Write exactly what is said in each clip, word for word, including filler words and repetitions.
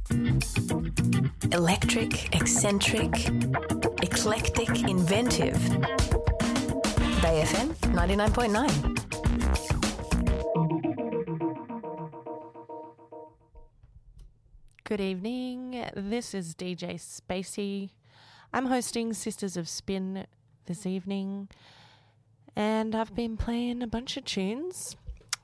Electric, eccentric, eclectic, inventive. Bay F M ninety-nine point nine. Good evening. This is D J Spacey. I'm hosting Sisters of Spin this evening, and I've been playing a bunch of tunes,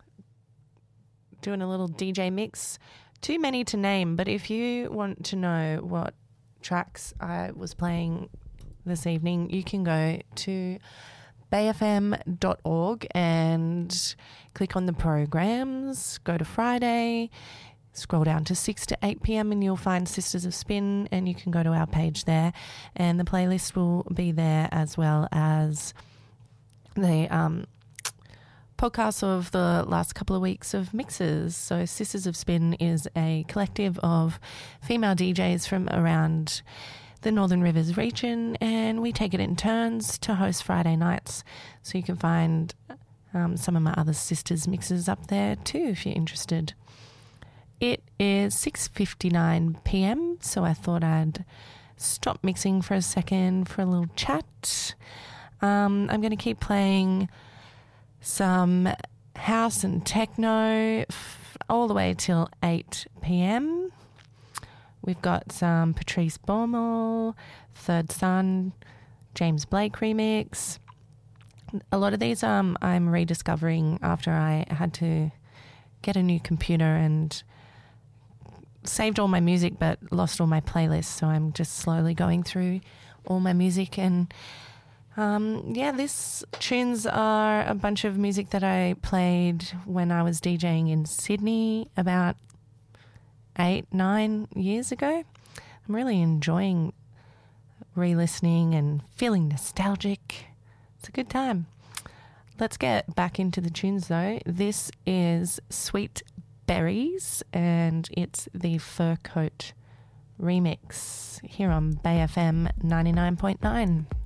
doing a little D J mix. Too many to name, but if you want to know what tracks I was playing this evening, you can go to bay f m dot org and click on the programs, go to Friday, scroll down to six to eight p.m. and you'll find Sisters of Spin, and you can go to our page there, and the playlist will be there, as well as the um, podcast of the last couple of weeks of mixes. So Sisters of Spin is a collective of female D Js from around the Northern Rivers region, and we take it in turns to host Friday nights. So you can find um, some of my other sisters' mixes up there too if you're interested. It is six fifty-nine p.m, so I thought I'd stop mixing for a second for a little chat. Um, I'm going to keep playing some house and techno f- all the way till eight p.m. We've got some Patrice Baumel, Third Son, James Blake remix. A lot of these um, I'm rediscovering after I had to get a new computer and saved all my music but lost all my playlists, so I'm just slowly going through all my music. And um, yeah, these tunes are a bunch of music that I played when I was DJing in Sydney about eight, nine years ago. I'm really enjoying re-listening and feeling nostalgic. It's a good time. Let's get back into the tunes though. This is Sweet Berries, and it's the Fur Coat remix here on Bay F M ninety-nine point nine.